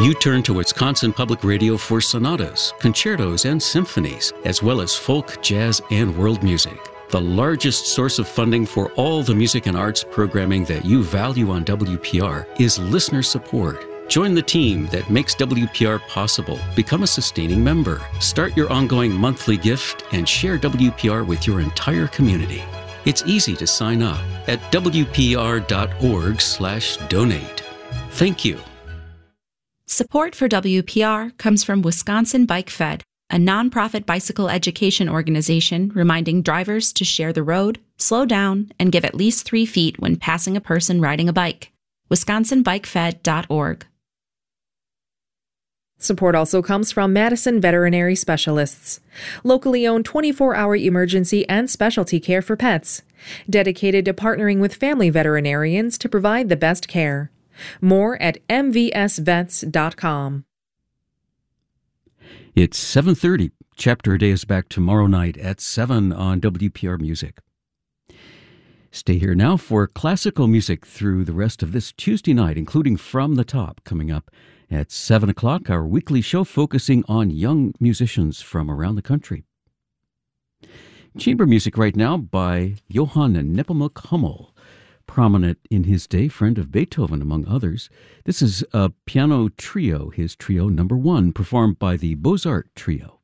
You turn to Wisconsin Public Radio for sonatas, concertos, and symphonies, as well as folk, jazz, and world music. The largest source of funding for all the music and arts programming that you value on WPR is listener support. Join the team that makes WPR possible. Become a sustaining member. Start your ongoing monthly gift and share WPR with your entire community. It's easy to sign up at wpr.org/donate. Thank you. Support for WPR comes from Wisconsin Bike Fed, a nonprofit bicycle education organization reminding drivers to share the road, slow down, and give at least 3 feet when passing a person riding a bike. WisconsinBikeFed.org. Support also comes from Madison Veterinary Specialists, locally owned 24-hour emergency and specialty care for pets, dedicated to partnering with family veterinarians to provide the best care. More at mvsvets.com. It's 7:30. Chapter A Day is back tomorrow night at 7 on WPR Music. Stay here now for classical music through the rest of this Tuesday night, including From the Top coming up at 7 o'clock, our weekly show focusing on young musicians from around the country. Chamber music right now by Johann Nepomuk Hummel, prominent in his day, friend of Beethoven, among others. This is a piano trio, his trio number 1, performed by the Beaux-Arts Trio.